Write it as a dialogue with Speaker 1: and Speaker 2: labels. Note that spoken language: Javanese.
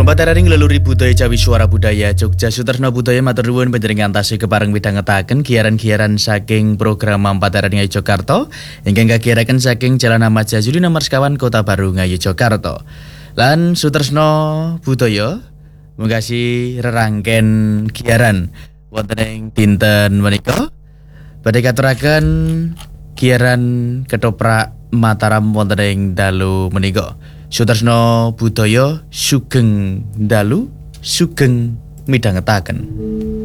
Speaker 1: Pampataraning leluhur budaya Jawi Suara Budaya Jogja Sutarno Budaya matur nuwun panjenengan tasih kepareng midhangetaken giaran-giaran saking program Pampataraning Yogyakarta ingkang kagiyaraken saking Jalan Ahmad Yazuli nomor sekawan Kota Baru Yogyakarta. Lan Sutarno Budaya mungkasi rerangken giaran wonten ing dinten menika badhe katuraken giaran ketoprak Mataram wonten ing dalu menika. Sutarno Budaya sugeng dalu sugeng midhangetaken.